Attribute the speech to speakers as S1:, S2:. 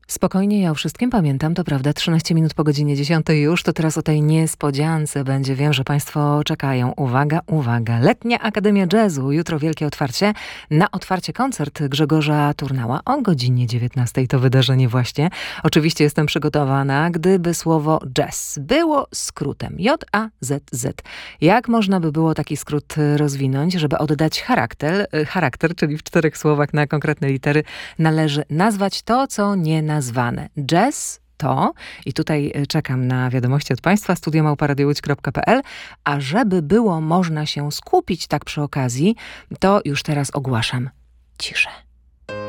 S1: Spokojnie, ja o wszystkim pamiętam, to prawda, 13 minut po godzinie 10 już, to teraz o tej niespodziance będzie. Wiem, że Państwo czekają. Uwaga, uwaga. Letnia Akademia Jazzu. Jutro wielkie otwarcie. Na otwarcie koncert Grzegorza Turnała o godzinie 19. To wydarzenie właśnie. Oczywiście jestem przygotowana, gdyby słowo jazz było skrótem. J-A-Z-Z. Jak można by było taki skrót rozwinąć, żeby oddać charakter, czyli w 4 słowach na konkretne litery, należy nazwać to, co nie nazwane. Jazz to, i tutaj czekam na wiadomości od Państwa, studio@radiołódź.pl, a żeby było można się skupić tak przy okazji, to już teraz ogłaszam ciszę.